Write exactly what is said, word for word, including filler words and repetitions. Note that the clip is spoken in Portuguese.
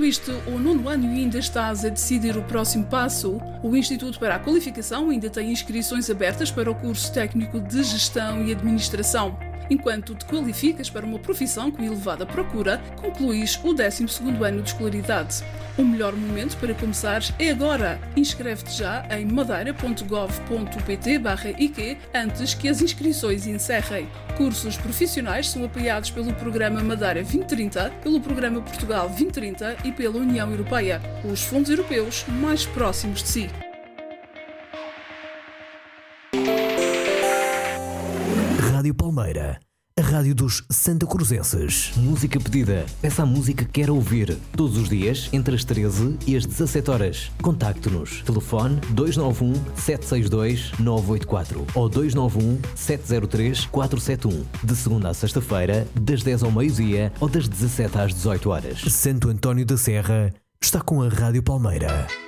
Concluíste o nono ano e ainda estás a decidir o próximo passo? O Instituto para a Qualificação ainda tem inscrições abertas para o curso técnico de Gestão e Administração. Enquanto te qualificas para uma profissão com elevada procura, concluís o décimo segundo ano de escolaridade. O melhor momento para começares é agora. Inscreve-te já em madeira ponto gov ponto pt barra I Q antes que as inscrições encerrem. Cursos profissionais são apoiados pelo Programa Madeira vinte trinta, pelo Programa Portugal vinte trinta e pela União Europeia, os fundos europeus mais próximos de si. Rádio Palmeira, a rádio dos santacruzenses. Música pedida. Peça a música que quer ouvir. Todos os dias, entre as treze e as dezassete horas. Contacte-nos. Telefone dois nove um, sete seis dois, nove oito quatro ou dois nove um, sete zero três, quatro sete um. De segunda a sexta-feira, das dez ao meio-dia ou das dezassete às dezoito horas. Santo António da Serra está com a Rádio Palmeira.